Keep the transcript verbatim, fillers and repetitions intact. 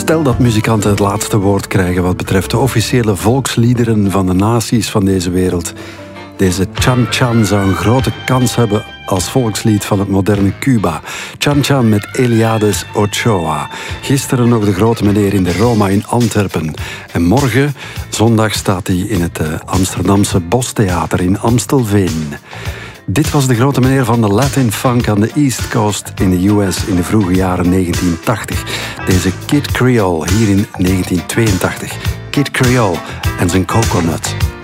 Stel dat muzikanten het laatste woord krijgen wat betreft de officiële volksliederen van de naties van deze wereld. Deze Chan Chan zou een grote kans hebben als volkslied van het moderne Cuba. Chan Chan met Eliades Ochoa. Gisteren nog de grote meneer in de Roma in Antwerpen. En morgen, zondag, staat hij in het uh, Amsterdamse Bostheater in Amstelveen. Dit was de grote meneer van de Latin funk aan de East Coast in de U S in de vroege jaren negentien tachtig. Deze Kid Creole hier in negentien tweeëntachtig. Kid Creole en zijn Coconut.